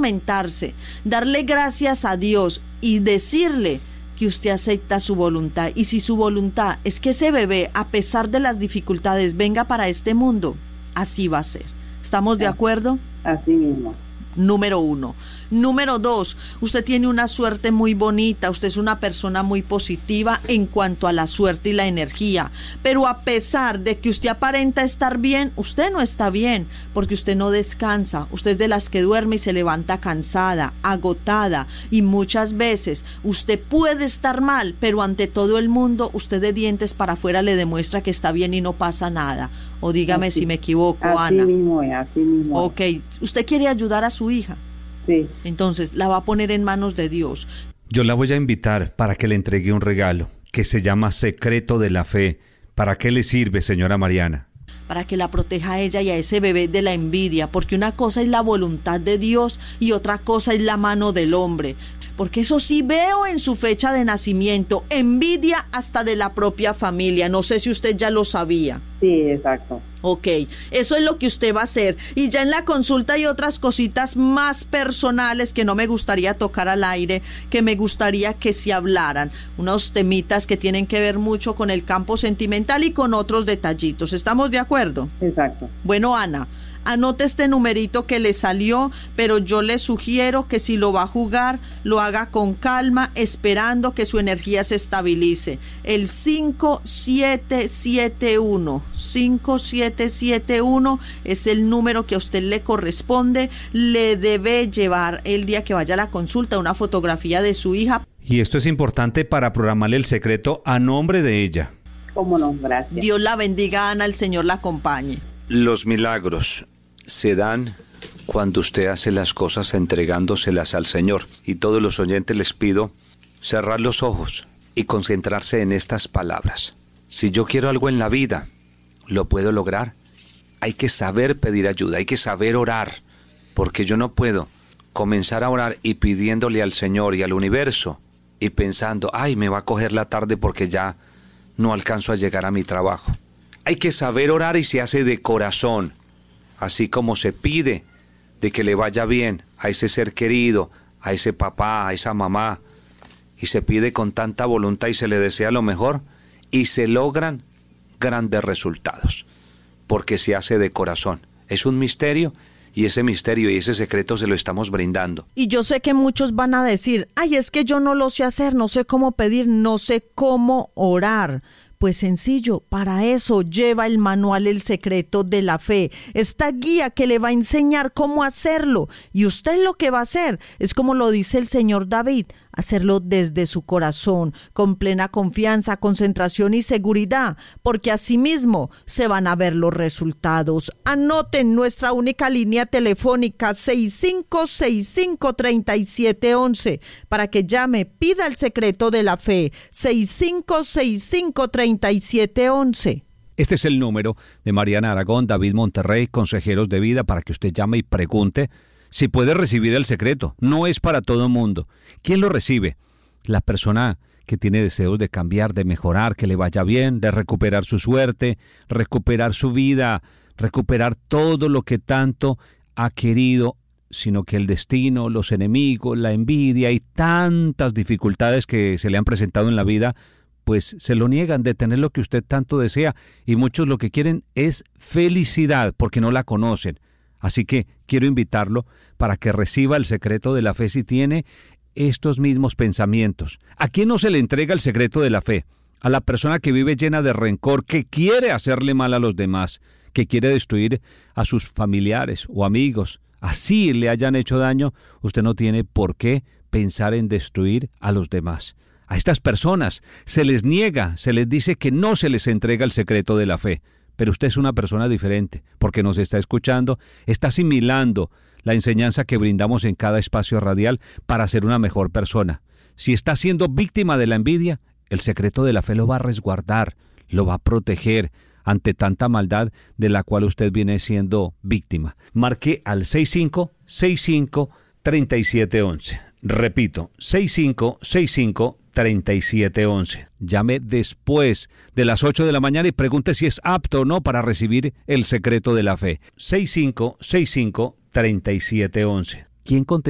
atormentarse, darle gracias a Dios y decirle que usted acepta su voluntad. Y si su voluntad es que ese bebé, a pesar de las dificultades, venga para este mundo, así va a ser. ¿Estamos de acuerdo? Así mismo. Número 1. Número 2, usted tiene una suerte muy bonita, usted es una persona muy positiva en cuanto a la suerte y la energía, pero a pesar de que usted aparenta estar bien, usted no está bien, porque usted no descansa, usted es de las que duerme y se levanta cansada, agotada, y muchas veces usted puede estar mal, pero ante todo el mundo, usted de dientes para afuera le demuestra que está bien y no pasa nada. O dígame así, si me equivoco, así Ana. Así mismo. Ok, usted quiere ayudar a su hija. Sí. Entonces la va a poner en manos de Dios. Yo la voy a invitar para que le entregue un regalo que se llama Secreto de la Fe. ¿Para qué le sirve, señora Mariana? Para que la proteja a ella y a ese bebé de la envidia, porque una cosa es la voluntad de Dios y otra cosa es la mano del hombre. Porque eso sí veo en su fecha de nacimiento, envidia hasta de la propia familia. No sé si usted ya lo sabía. Sí, exacto. Ok, eso es lo que usted va a hacer. Y ya en la consulta hay otras cositas más personales que no me gustaría tocar al aire, que me gustaría que se hablaran. Unos temitas que tienen que ver mucho con el campo sentimental y con otros detallitos. ¿Estamos de acuerdo? Exacto. Bueno, Ana, anote este numerito que le salió, pero yo le sugiero que si lo va a jugar, lo haga con calma, esperando que su energía se estabilice. El 5771. 5771 es el número que a usted le corresponde. Le debe llevar el día que vaya a la consulta una fotografía de su hija. Y esto es importante para programarle el secreto a nombre de ella. ¿Cómo no? Gracias. Dios la bendiga, Ana, el Señor la acompañe. Los milagros se dan cuando usted hace las cosas entregándoselas al Señor. Y todos los oyentes les pido cerrar los ojos y concentrarse en estas palabras. Si yo quiero algo en la vida, ¿lo puedo lograr? Hay que saber pedir ayuda, hay que saber orar, porque yo no puedo comenzar a orar y pidiéndole al Señor y al universo y pensando, ay, me va a coger la tarde porque ya no alcanzo a llegar a mi trabajo. Hay que saber orar y se hace de corazón, así como se pide de que le vaya bien a ese ser querido, a ese papá, a esa mamá, y se pide con tanta voluntad y se le desea lo mejor, y se logran grandes resultados, porque se hace de corazón. Es un misterio, y ese misterio y ese secreto se lo estamos brindando. Y yo sé que muchos van a decir, ay, es que yo no lo sé hacer, no sé cómo pedir, no sé cómo orar. Pues sencillo, para eso lleva el manual El Secreto de la Fe, esta guía que le va a enseñar cómo hacerlo. Y usted lo que va a hacer es como lo dice el señor David, hacerlo desde su corazón, con plena confianza, concentración y seguridad, porque asimismo se van a ver los resultados. Anoten nuestra única línea telefónica 6565-3711 para que llame, pida el secreto de la fe, 6565-3711. Este es el número de Mariana Aragón, David Monterrey, consejeros de vida, para que usted llame y pregunte si puede recibir el secreto. No es para todo mundo. ¿Quién lo recibe? La persona que tiene deseos de cambiar, de mejorar, que le vaya bien, de recuperar su suerte, recuperar su vida, recuperar todo lo que tanto ha querido, sino que el destino, los enemigos, la envidia y tantas dificultades que se le han presentado en la vida, pues se lo niegan de tener lo que usted tanto desea, y muchos lo que quieren es felicidad porque no la conocen. Así que quiero invitarlo para que reciba el secreto de la fe si tiene estos mismos pensamientos. ¿A quién no se le entrega el secreto de la fe? A la persona que vive llena de rencor, que quiere hacerle mal a los demás, que quiere destruir a sus familiares o amigos. Así le hayan hecho daño, usted no tiene por qué pensar en destruir a los demás. A estas personas se les niega, se les dice que no se les entrega el secreto de la fe. Pero usted es una persona diferente, porque nos está escuchando, está asimilando la enseñanza que brindamos en cada espacio radial para ser una mejor persona. Si está siendo víctima de la envidia, el secreto de la fe lo va a resguardar, lo va a proteger ante tanta maldad de la cual usted viene siendo víctima. Marque al 6565-3711. Repito, 6565-3711. Llame después de las 8 de la mañana y pregunte si es apto o no para recibir el secreto de la fe. 6565-3711. ¿Quién contesta?